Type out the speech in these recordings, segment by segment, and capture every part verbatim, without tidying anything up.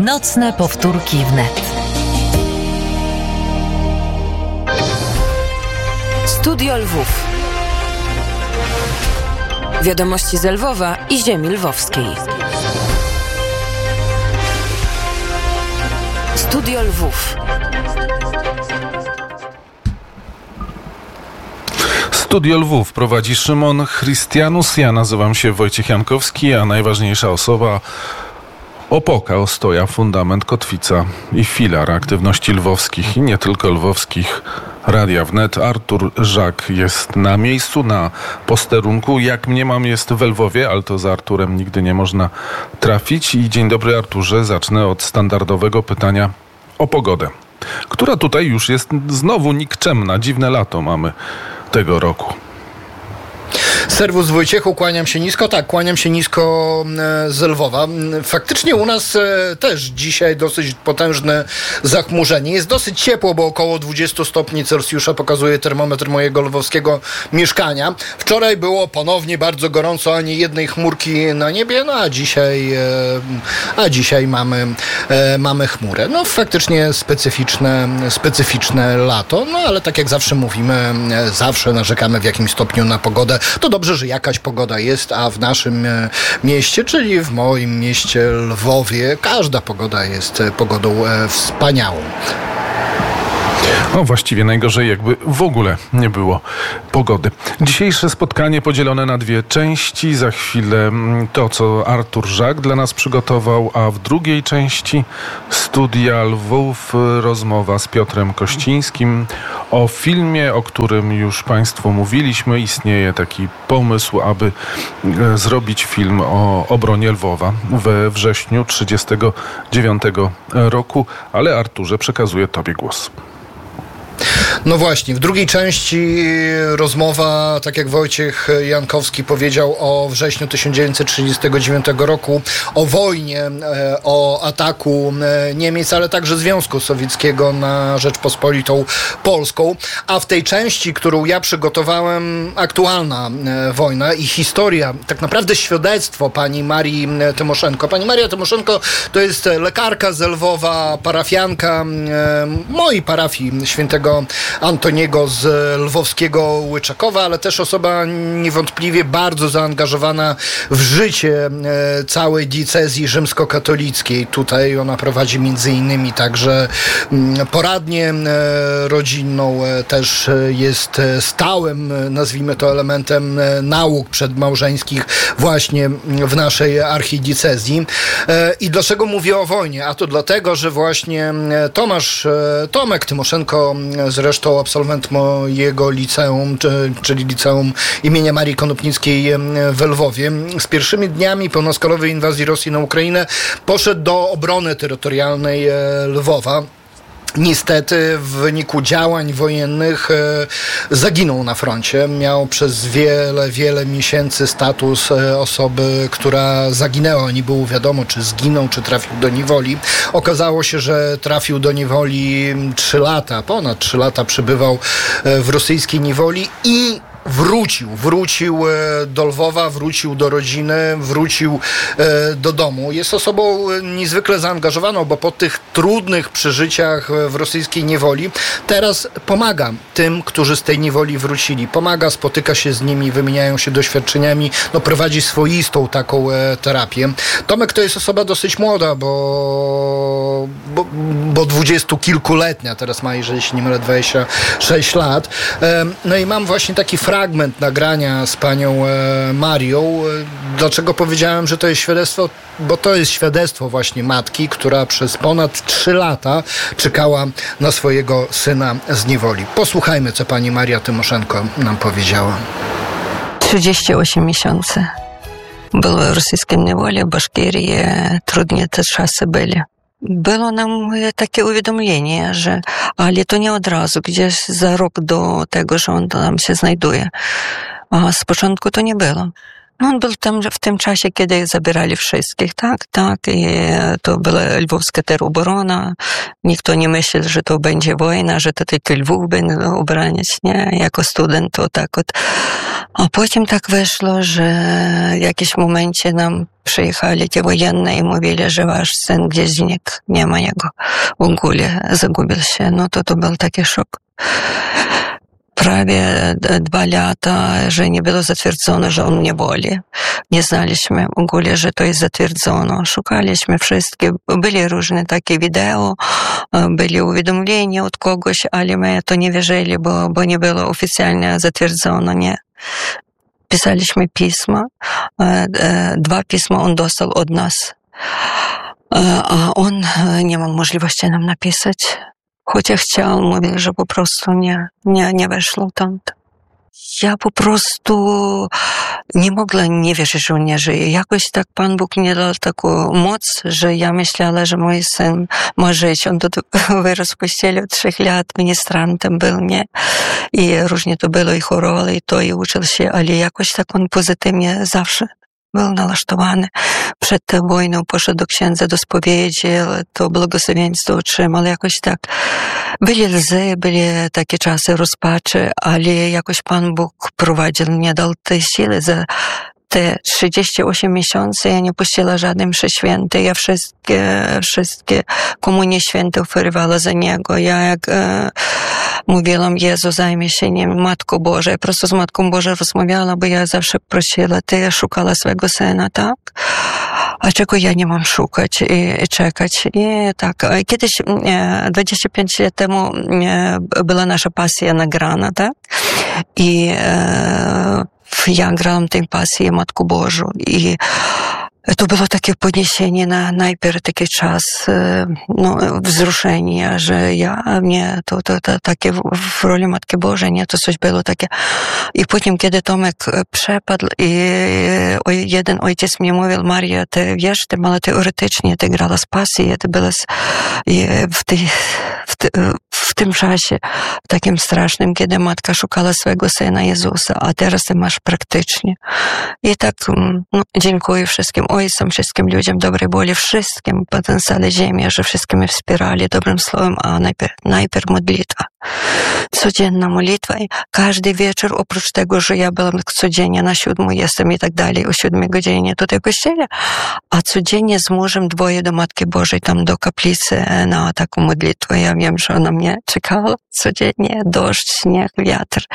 Nocne powtórki wnet. Studio Lwów. Wiadomości z Lwowa i ziemi lwowskiej. Studio Lwów. Studio Lwów prowadzi Szymon Chrystianus. Ja nazywam się Wojciech Jankowski, a najważniejsza osoba opoka, ostoja, fundament, kotwica i filar aktywności lwowskich i nie tylko lwowskich Radia Wnet. Artur Żak jest na miejscu, na posterunku. Jak mniemam, jest w Lwowie, ale to za Arturem nigdy nie można trafić. I dzień dobry, Arturze. Zacznę od standardowego pytania o pogodę, która tutaj już jest znowu nikczemna. Dziwne lato mamy tego roku. Serwus Wojciechu, kłaniam się nisko. Tak, kłaniam się nisko z Lwowa. Faktycznie u nas też dzisiaj dosyć potężne zachmurzenie. Jest dosyć ciepło, bo około dwadzieścia stopni Celsjusza pokazuje termometr mojego lwowskiego mieszkania. Wczoraj było ponownie bardzo gorąco, ani jednej chmurki na niebie, no a dzisiaj, a dzisiaj mamy, mamy chmurę. No faktycznie specyficzne, specyficzne lato, no ale tak jak zawsze mówimy, zawsze narzekamy w jakimś stopniu na pogodę. To dobrze, że jakaś pogoda jest, a w naszym mieście, czyli w moim mieście Lwowie, każda pogoda jest pogodą wspaniałą. No właściwie najgorzej, jakby w ogóle nie było pogody. Dzisiejsze spotkanie podzielone na dwie części. Za chwilę to, co Artur Żak dla nas przygotował, a w drugiej części Studia Lwów rozmowa z Piotrem Kościńskim o filmie, o którym już Państwu mówiliśmy. Istnieje taki pomysł, aby zrobić film o obronie Lwowa we wrześniu trzydziestego dziewiątego roku, ale Arturze, przekazuję Tobie głos. No właśnie, w drugiej części rozmowa, tak jak Wojciech Jankowski powiedział, o wrześniu tysiąc dziewięćset trzydziestego dziewiątego roku, o wojnie, o ataku Niemiec, ale także Związku Sowieckiego na Rzeczpospolitą Polską. A w tej części, którą ja przygotowałem, aktualna wojna i historia, tak naprawdę świadectwo pani Marii Tymoszenko. Pani Maria Tymoszenko to jest lekarka z Lwowa, parafianka mojej parafii świętego Antoniego z lwowskiego Łyczakowa, ale też osoba niewątpliwie bardzo zaangażowana w życie całej diecezji rzymskokatolickiej. Tutaj ona prowadzi między innymi także poradnię rodzinną, też jest stałym, nazwijmy to, elementem nauk przedmałżeńskich właśnie w naszej archidiecezji. I dlaczego mówię o wojnie? A to dlatego, że właśnie Tomasz, Tomek Tymoszenko, zresztą absolwent mojego liceum, czyli liceum imienia Marii Konopnickiej w Lwowie, z pierwszymi dniami pełnoskalowej inwazji Rosji na Ukrainę poszedł do obrony terytorialnej Lwowa. Niestety w wyniku działań wojennych e, zaginął na froncie. Miał przez wiele, wiele miesięcy status e, osoby, która zaginęła. Nie było wiadomo, czy zginął, czy trafił do niewoli. Okazało się, że trafił do niewoli trzy lata, ponad trzy lata przebywał e, w rosyjskiej niewoli i Wrócił, wrócił do Lwowa, wrócił do rodziny, wrócił do domu. Jest osobą niezwykle zaangażowaną, bo po tych trudnych przeżyciach w rosyjskiej niewoli teraz pomaga tym, którzy z tej niewoli wrócili. Pomaga, spotyka się z nimi, wymieniają się doświadczeniami, no prowadzi swoistą taką terapię. Tomek to jest osoba dosyć młoda, bo, bo, bo dwudziestokilkuletnia, teraz ma, jeżeli się nie mylę, dwadzieścia sześć lat. No i mam właśnie taki fragment nagrania z panią e, Marią. Dlaczego powiedziałem, że to jest świadectwo? Bo to jest świadectwo właśnie matki, która przez ponad trzy lata czekała na swojego syna z niewoli. Posłuchajmy, co pani Maria Tymoszenko nam powiedziała. trzydzieści osiem miesięcy. Było w rosyjskiej niewoli, w Baszkirii. Trudne te czasy były. Było nam takie uwiadomienie, że ale to nie od razu, gdzieś za rok do tego, że on tam się znajduje. A z początku to nie było. No on był tam w tym czasie, kiedy zabierali wszystkich, tak, tak, i to była lwowska terobrona. Nikt nie myślał, że to będzie wojna, że to tylko Lwów będzie obraniać, nie, jako student to tak od. A potem tak wyszło, że w jakimś momencie nam przyjechali te wojenne i mówili, że wasz syn gdzieś znikł, nie ma jego w ogóle, zagubił się. No to to był taki szok. Prawie dwa lata, że nie było zatwierdzono, że on nie boli. Nie znaliśmy w ogóle, że to jest zatwierdzono. Szukaliśmy wszystkie. Byli różne takie wideo, byli uwiadomienia od kogoś, ale my to nie wierzyli, bo, bo nie było oficjalnie zatwierdzono, nie. Pisaliśmy pisma. Dwa pisma on dostał od nas. A on nie ma możliwości nam napisać. Chociaż chciał, mówił, że po prostu nie, nie, nie weszło tam. Ja po prostu nie mogła nie wierzyć, że on nie żyje. Jakoś tak Pan Bóg mnie dał taką moc, że ja myślała, że mój syn ma żyć. On тут wyrósł w kościele od trzech lat, ministrantem był, nie? I różnie to było, i chorował, i to, i uczył się, ale jakoś tak on pozytywnie zawsze był nalastowany. Przed tą wojną poszedł do księdza do spowiedzi, to błogosławieństwo otrzymał. Jakoś tak byli łzy, byli takie czasy rozpaczy, ale jakoś Pan Bóg prowadził mnie, dał tej siły. Za te trzydzieści osiem miesięcy ja nie puściła żadnej mszy świętej. Ja wszystkie, wszystkie komunie święte oferowała za niego. Ja jak e, mówiłam, Jezu, zajmij się nim, Matko Boża. Ja prosto z Matką Bożą rozmawiała, bo ja zawsze prosiła, ty szukała swego syna, tak? A czego ja nie mam szukać i, i czekać? I tak, kiedyś, e, dwadzieścia pięć lat temu e, była nasza pasja nagrana, tak? I e, ja grałam tę pasję Matku Bożą i to było takie podniesienie na najpierw taki czas, no, wzruszenia, że ja, nie, to, to, to takie w, w roli Matki Bożej, nie, to coś było takie. I potem, kiedy Tomek przepadł i jeden ojciec mi mówił, Maria, ty wiesz, ty mała teoretycznie, ty grała z pasji, ty była w, tej, w, te, w tym czasie takim strasznym, kiedy matka szukała swego syna Jezusa, a teraz ty masz praktycznie. I tak, no, dziękuję wszystkim ojcom, wszystkim ludziom dobrej woli, wszystkim potencjale ziemi, że wszystkim mnie wspierali dobrym słowem, a najpierw, najpierw modlitwa. Codzienna modlitwa i każdy wieczór, oprócz tego, że ja byłam codziennie na siódmą jestem i tak dalej, o siódmej godzinie tutaj w kościele, a codziennie z mężem dwoje do Matki Bożej, tam do kaplicy na taką modlitwę. Ja wiem, że ona mnie czekała codziennie, deszcz, śnieg, wiatr.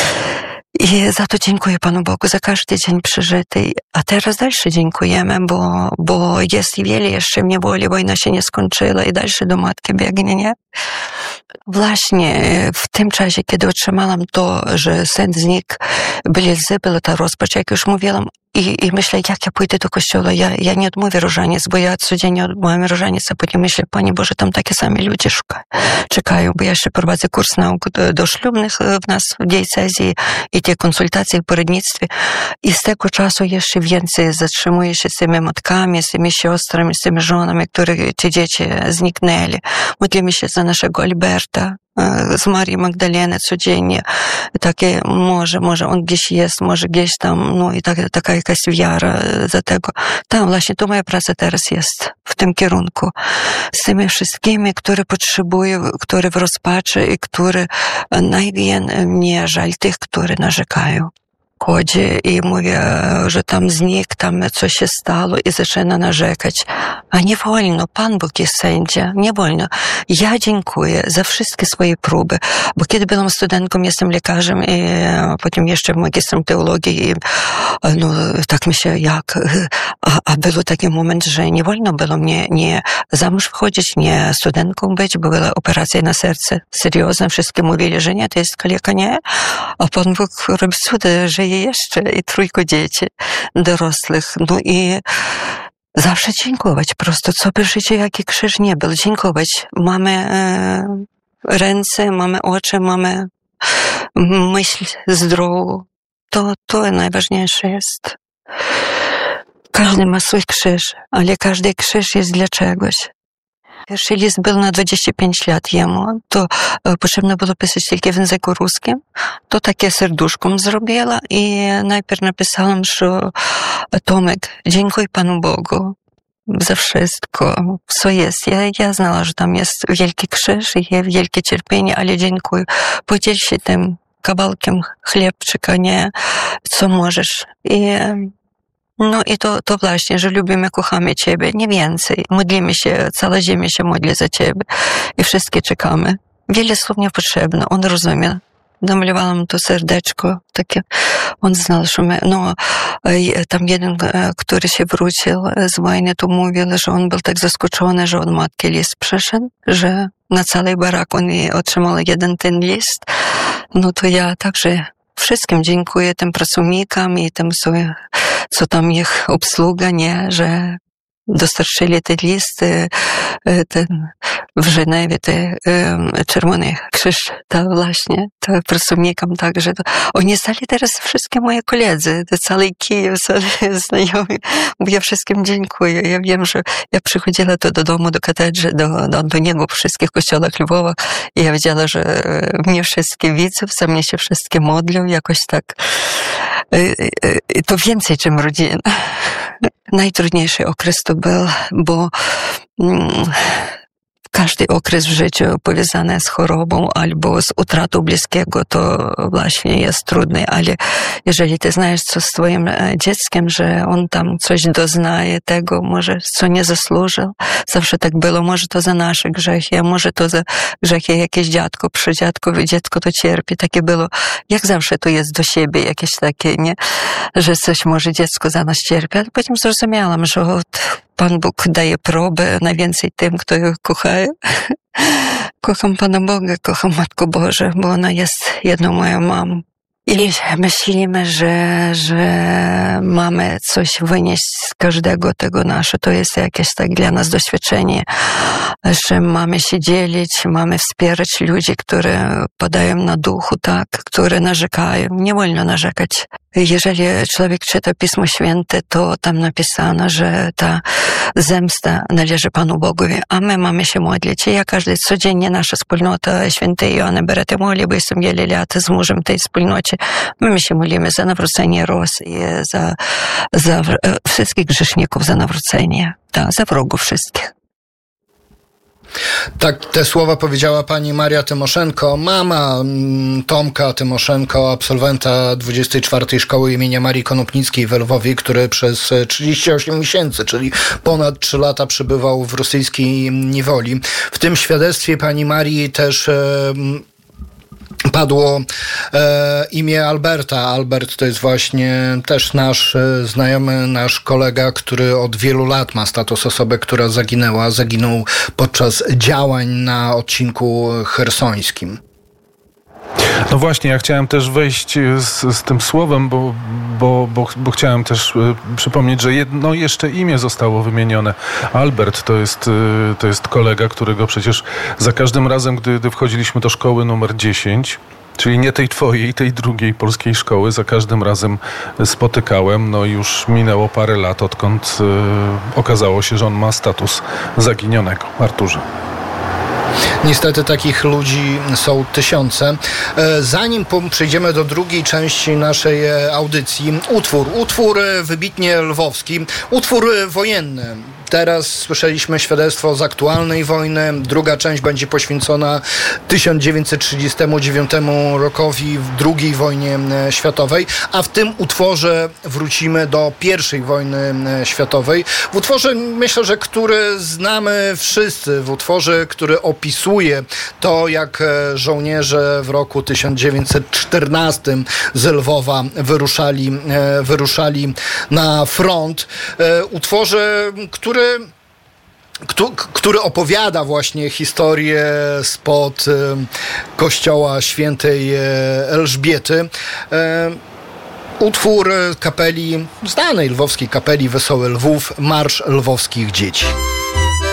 I za to dziękuję Panu Bogu za każdy dzień przeżyty. A teraz dalsze dziękujemy, bo, bo jest wiele jeszcze w niewoli, wojna się nie skończyła i dalsze do Matki biegnie, nie? Właśnie w tym czasie, kiedy otrzymałam to, że syn znikł, byli łzy, była ta rozpacz, jak już mówiłam, i, i myślę, jak ja pójdę do kościoła, ja, ja nie odmówię różaniec, bo ja codziennie odmówię różaniec, a potem myślę, Panie Boże, tam takie same ludzie szukają, czekają, bo ja jeszcze prowadzę kurs nauk do, do ślubnych w nas w diecezji i te konsultacje w poradnictwie i z tego czasu jeszcze więcej zatrzymuję się z tymi matkami, z tymi siostrami, z tymi żonami, które te dzieci zniknęli. Modlimy się za naszego Alberta, z Marii Magdaleny codziennie. Takie, może, może on gdzieś jest, może gdzieś tam, no i tak, taka jakaś wiara za tego. Tam właśnie to moja praca teraz jest, w tym kierunku. Z tymi wszystkimi, które potrzebują, które w rozpaczy i które najwięcej mnie żal tych, które narzekają. Chodzi i mówię, że tam znikł, tam coś się stało i zaczyna narzekać. A nie wolno, Pan Bóg jest sędzia, nie wolno. Ja dziękuję za wszystkie swoje próby, bo kiedy byłam studentką, jestem lekarzem i potem jeszcze magistrem teologii i no, tak myślę, jak, a, a był taki moment, że nie wolno było mnie nie zamąż wchodzić, nie studentką być, bo była operacja na serce, seriozna, wszystkie mówili, że nie, to jest kaleka, nie, a Pan Bóg robi cudy, że jeszcze i trójko dzieci dorosłych. No i zawsze dziękować. Prosto co by życie, jaki krzyż nie był. Dziękować. Mamy e, ręce, mamy oczy, mamy myśl zdrową. To, to najważniejsze jest. Każdy ma swój krzyż, ale każdy krzyż jest dla czegoś. Pierwszy list był na dwadzieścia pięć lat jemu, to potrzebno było pisać tylko w języku ruskim, to takie serduszką zrobiła i najpierw napisałam, że Tomek, dziękuję Panu Bogu za wszystko, co jest. Ja, ja znała, że tam jest wielki krzyż i wielkie cierpienie, ale dziękuję. Podziel się tym kawałkiem chlebczyka, nie, co możesz. I no i to, to właśnie, że lubimy, kochamy Ciebie, nie więcej. Modlimy się, cała ziemia się modli za Ciebie i wszystkie czekamy. Wiele słów nie potrzebne, on rozumie. Namalowałam to serdeczko takie, on znał, że my, no, tam jeden, który się wrócił z wojny, to mówił, że on był tak zaskoczony, że on matki list przyszedł, że na cały barak on otrzymał jeden ten list. No to ja także wszystkim dziękuję tym pracownikom i tym, co, co tam ich obsługa, nie, że dostarczyli te listy, ten, w Żenewie, te Czerwony Krzyż, to właśnie, to pracownikom także. To, oni stali teraz wszystkie moje koledzy, to cały Kijów, cały znajomi, bo ja wszystkim dziękuję. Ja wiem, że ja przychodziła to do domu, do kotedży, do, do, do niego po wszystkich kościołach Lwowa i ja wiedziała, że mnie wszystkie widzą, za mnie się wszystkie modlą, jakoś tak. To więcej, czym rodzina. Najtrudniejszy okres to był, bo mm, każdy okres w życiu powiązany z chorobą albo z utratą bliskiego, to właśnie jest trudny, ale jeżeli ty znasz, co z twoim dzieckiem, że on tam coś doznaje tego, może co nie zasłużył, zawsze tak było, może to za nasze grzechy, a może to za grzechy jakieś dziadko, przy dziadkowi dziecko to cierpi, takie było, jak zawsze to jest do siebie jakieś takie, nie, że coś może dziecko za nas cierpi, ale potem zrozumiałam, że od Pan Bóg daje próbę najwięcej tym, kto ją kochają. Kocham Pana Boga, kocham Matkę Bożą, bo ona jest jedną moją mamą. I myślimy, że, że mamy coś wynieść z każdego tego naszego. To jest jakieś tak dla nas doświadczenie, że mamy się dzielić, mamy wspierać ludzi, które padają na duchu, tak, które narzekają. Nie wolno narzekać. Jeżeli człowiek czyta Pismo Święte, to tam napisano, że ta zemsta należy Panu Bogowi, a my mamy się modlić. I ja każdy codziennie nasza wspólnota świętej Joanny Berety modli, bo jestem wiele lat z mężem tej wspólnocie. My się modlimy za nawrócenie Ros i za, za wszystkich grzeszników, za nawrócenie, tak, za wrogów wszystkich. Tak, te słowa powiedziała pani Maria Tymoszenko, mama Tomka Tymoszenko, absolwenta dwudziestej czwartej Szkoły imienia Marii Konopnickiej w Lwowie, który przez trzydzieści osiem miesięcy, czyli ponad trzy lata przebywał w rosyjskiej niewoli. W tym świadectwie pani Marii też e, padło e, imię Alberta. Albert to jest właśnie też nasz e, znajomy, nasz kolega, który od wielu lat ma status osoby, która zaginęła. Zaginął podczas działań na odcinku chersońskim. No właśnie, ja chciałem też wejść z, z tym słowem, bo, bo, bo, bo chciałem też y, przypomnieć, że jedno jeszcze imię zostało wymienione. Albert to jest, y, to jest kolega, którego przecież za każdym razem, gdy, gdy wchodziliśmy do szkoły numer dziesięć, czyli nie tej twojej, tej drugiej polskiej szkoły, za każdym razem spotykałem. No już minęło parę lat, odkąd y, okazało się, że on ma status zaginionego. Arturze. Niestety takich ludzi są tysiące. Zanim przejdziemy do drugiej części naszej audycji, utwór, utwór wybitnie lwowski, utwór wojenny. Teraz słyszeliśmy świadectwo z aktualnej wojny. Druga część będzie poświęcona tysiąc dziewięćset trzydziestemu dziewiątemu rokowi w drugiej wojnie światowej, a w tym utworze wrócimy do pierwszej wojny światowej. W utworze, myślę, że który znamy wszyscy, w utworze, który opisuje to, jak żołnierze w roku tysiąc dziewięćset czternastym z Lwowa wyruszali, wyruszali na front. Utworze, który który opowiada właśnie historię spod kościoła świętej Elżbiety. Utwór kapeli, znanej lwowskiej kapeli Wesoły Lwów, Marsz Lwowskich Dzieci.